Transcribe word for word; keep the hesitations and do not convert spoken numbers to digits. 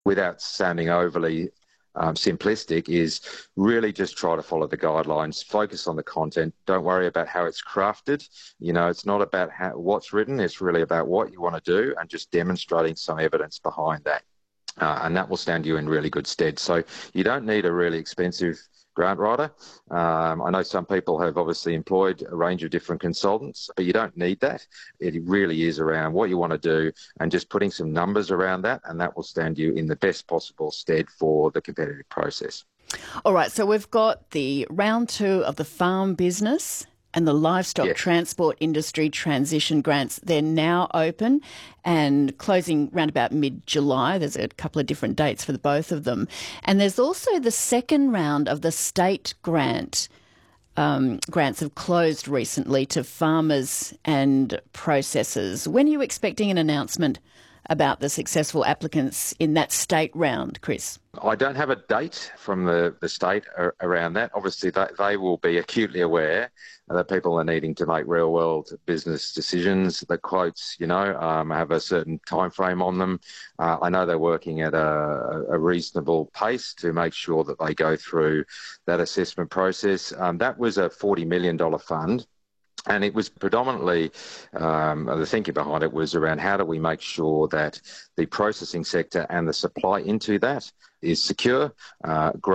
without sounding overly um, simplistic, is really just try to follow the guidelines, focus on the content, don't worry about how it's crafted. You know, it's not about how, what's written, it's really about what you want to do and just demonstrating some evidence behind that. Uh, and that will stand you in really good stead. So you don't need a really expensive grant writer. Um, I know some people have obviously employed a range of different consultants, but you don't need that. It really is around what you want to do and just putting some numbers around that, and that will stand you in the best possible stead for the competitive process. All right, so we've got the round two of the farm business and the livestock Yes. transport industry transition grants. They're now open and closing around about mid-July. There's a couple of different dates for the both of them. And there's also the second round of the state grant. Um, grants have closed recently to farmers and processors. When are you expecting an announcement about the successful applicants in that state round, Chris? I don't have a date from the, the state ar- around that. Obviously, they, they will be acutely aware that people are needing to make real-world business decisions. The quotes, you know, um, have a certain time frame on them. Uh, I know they're working at a, a reasonable pace to make sure that they go through that assessment process. Um, that was a forty million dollars fund. And it was predominantly, um, the thinking behind it was around how do we make sure that the processing sector and the supply into that is secure, uh,